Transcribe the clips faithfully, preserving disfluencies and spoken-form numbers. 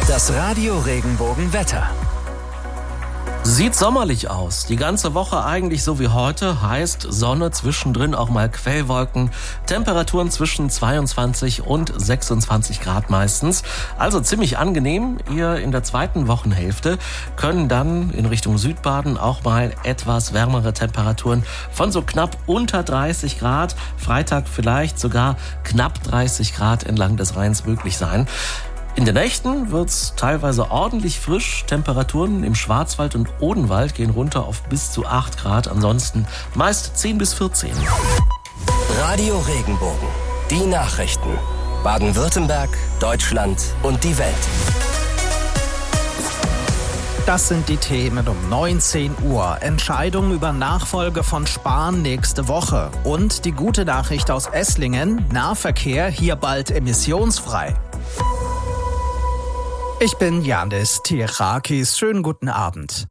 Das Radio Regenbogen Wetter. Sieht sommerlich aus. Die ganze Woche eigentlich so wie heute. Heißt Sonne, zwischendrin auch mal Quellwolken. Temperaturen zwischen zweiundzwanzig und sechsundzwanzig Grad meistens. Also ziemlich angenehm. Ihr in der zweiten Wochenhälfte können dann in Richtung Südbaden auch mal etwas wärmere Temperaturen von so knapp unter dreißig Grad. Freitag vielleicht sogar knapp dreißig Grad entlang des Rheins möglich sein. In den Nächten wird's teilweise ordentlich frisch. Temperaturen im Schwarzwald und Odenwald gehen runter auf bis zu acht Grad. Ansonsten meist zehn bis vierzehn. Radio Regenbogen. Die Nachrichten. Baden-Württemberg, Deutschland und die Welt. Das sind die Themen um neunzehn Uhr. Entscheidung über Nachfolge von Spahn nächste Woche. Und die gute Nachricht aus Esslingen. Nahverkehr hier bald emissionsfrei. Ich bin Janis Tirakis. Schönen guten Abend.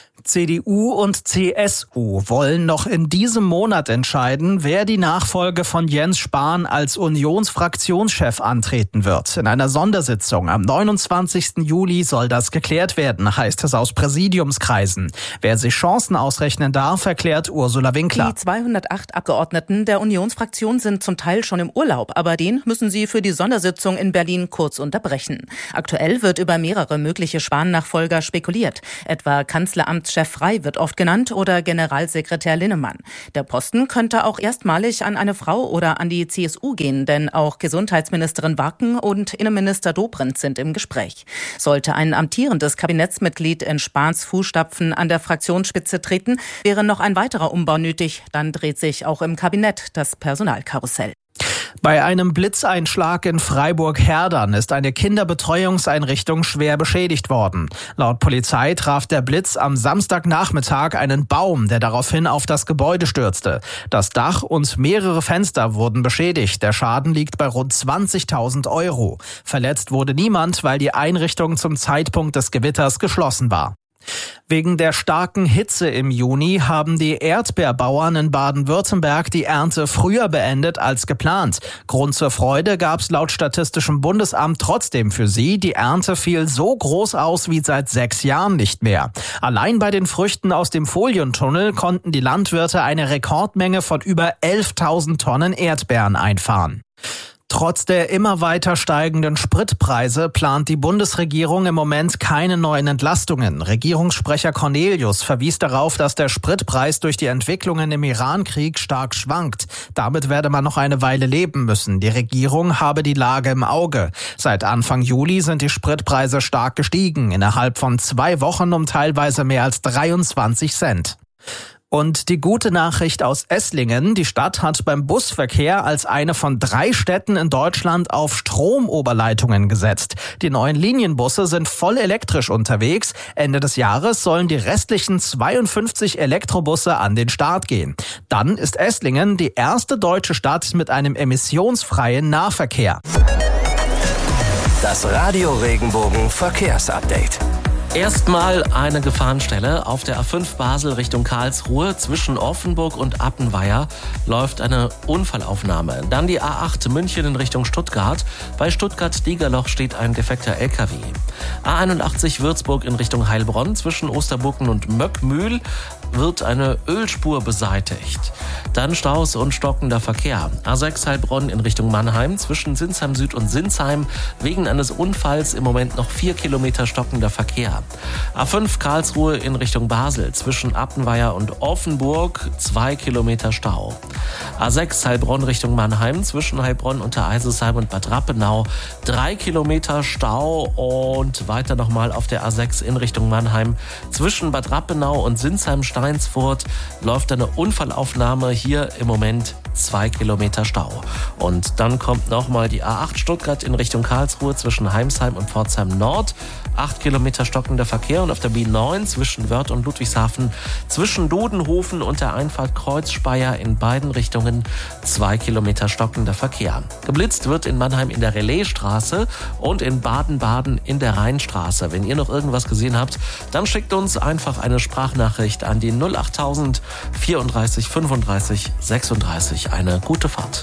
C D U und C S U wollen noch in diesem Monat entscheiden, wer die Nachfolge von Jens Spahn als Unionsfraktionschef antreten wird. In einer Sondersitzung am neunundzwanzigsten Juli soll das geklärt werden, heißt es aus Präsidiumskreisen. Wer sich Chancen ausrechnen darf, erklärt Ursula Winkler. Die zweihundertacht Abgeordneten der Unionsfraktion sind zum Teil schon im Urlaub, aber den müssen sie für die Sondersitzung in Berlin kurz unterbrechen. Aktuell wird über mehrere mögliche Spahn-Nachfolger spekuliert, etwa Kanzleramtschef Frey wird oft genannt oder Generalsekretär Linnemann. Der Posten könnte auch erstmalig an eine Frau oder an die C S U gehen, denn auch Gesundheitsministerin Wacken und Innenminister Dobrindt sind im Gespräch. Sollte ein amtierendes Kabinettsmitglied in Spahns Fußstapfen an der Fraktionsspitze treten, wäre noch ein weiterer Umbau nötig. Dann dreht sich auch im Kabinett das Personalkarussell. Bei einem Blitzeinschlag in Freiburg-Herdern ist eine Kinderbetreuungseinrichtung schwer beschädigt worden. Laut Polizei traf der Blitz am Samstagnachmittag einen Baum, der daraufhin auf das Gebäude stürzte. Das Dach und mehrere Fenster wurden beschädigt. Der Schaden liegt bei rund zwanzigtausend Euro. Verletzt wurde niemand, weil die Einrichtung zum Zeitpunkt des Gewitters geschlossen war. Wegen der starken Hitze im Juni haben die Erdbeerbauern in Baden-Württemberg die Ernte früher beendet als geplant. Grund zur Freude gab es laut Statistischem Bundesamt trotzdem für sie. Die Ernte fiel so groß aus wie seit sechs Jahren nicht mehr. Allein bei den Früchten aus dem Folientunnel konnten die Landwirte eine Rekordmenge von über elftausend Tonnen Erdbeeren einfahren. Trotz der immer weiter steigenden Spritpreise plant die Bundesregierung im Moment keine neuen Entlastungen. Regierungssprecher Cornelius verwies darauf, dass der Spritpreis durch die Entwicklungen im Iran-Krieg stark schwankt. Damit werde man noch eine Weile leben müssen. Die Regierung habe die Lage im Auge. Seit Anfang Juli sind die Spritpreise stark gestiegen, innerhalb von zwei Wochen um teilweise mehr als dreiundzwanzig Cent. Und die gute Nachricht aus Esslingen, die Stadt hat beim Busverkehr als eine von drei Städten in Deutschland auf Stromoberleitungen gesetzt. Die neuen Linienbusse sind voll elektrisch unterwegs. Ende des Jahres sollen die restlichen zweiundfünfzig Elektrobusse an den Start gehen. Dann ist Esslingen die erste deutsche Stadt mit einem emissionsfreien Nahverkehr. Das Radio Regenbogen Verkehrsupdate. Erstmal eine Gefahrenstelle. Auf der A fünf Basel Richtung Karlsruhe zwischen Offenburg und Appenweier läuft eine Unfallaufnahme. Dann die A acht München in Richtung Stuttgart. Bei Stuttgart-Diegerloch steht ein defekter L K W. A einundachtzig Würzburg in Richtung Heilbronn zwischen Osterburken und Möckmühl wird eine Ölspur beseitigt. Dann Staus und stockender Verkehr. A sechs Heilbronn in Richtung Mannheim zwischen Sinsheim Süd und Sinsheim wegen eines Unfalls im Moment noch vier Kilometer stockender Verkehr. A fünf Karlsruhe in Richtung Basel zwischen Appenweier und Offenburg zwei Kilometer Stau. A sechs Heilbronn Richtung Mannheim zwischen Heilbronn, Untereisesheim und Bad Rappenau drei Kilometer Stau und weiter nochmal auf der A sechs in Richtung Mannheim zwischen Bad Rappenau und Sinsheim-Steinsfurt läuft eine Unfallaufnahme, hier im Moment zwei Kilometer Stau. Und dann kommt nochmal die A acht Stuttgart in Richtung Karlsruhe zwischen Heimsheim und Pforzheim Nord. acht Kilometer stockender Verkehr und auf der B neun zwischen Wörth und Ludwigshafen zwischen Dudenhofen und der Einfahrt Kreuzspeier in beiden Richtungen zwei Kilometer stockender Verkehr. Geblitzt wird in Mannheim in der Relaisstraße und in Baden-Baden in der Rheinstraße. Wenn ihr noch irgendwas gesehen habt, dann schickt uns einfach eine Sprachnachricht an die null achttausend vierunddreißig fünfunddreißig sechsunddreißig. Eine gute Fahrt.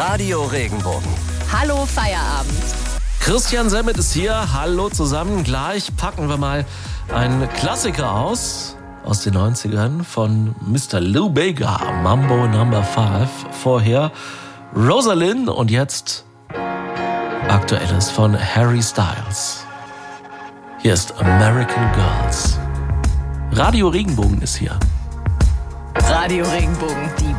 Radio Regenbogen. Hallo Feierabend. Christian Semmet ist hier. Hallo zusammen. Gleich packen wir mal einen Klassiker aus, aus den neunzigern von Mister Lou Bega, Mambo Number Five. Vorher Rosalind und jetzt Aktuelles von Harry Styles. Hier ist American Girls. Radio Regenbogen ist hier. Radio Regenbogen, die